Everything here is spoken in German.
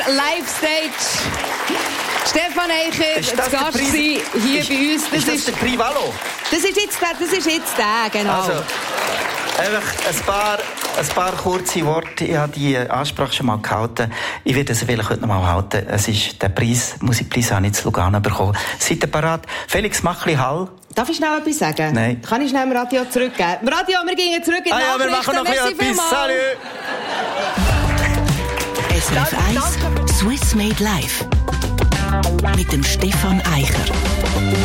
Live Stage. Stefan Eicher, zu Gast hier bei uns. Das ist der Prix Valo? Das ist jetzt der, genau. Also, einfach ein paar kurze Worte. Ich habe die Ansprache schon mal gehalten. Ich werde es vielleicht heute noch mal halten. Es ist der Musikpreis habe ich zu Lugano bekommen. Seid ihr bereit? Felix Machli-Hall. Darf ich schnell etwas sagen? Nein. Kann ich schnell im Radio zurückgeben? Radio, wir gehen zurück in die Nachrichten. Wir machen noch etwas. Salut! SRF 1 Swiss Made Live mit dem Stefan Eicher.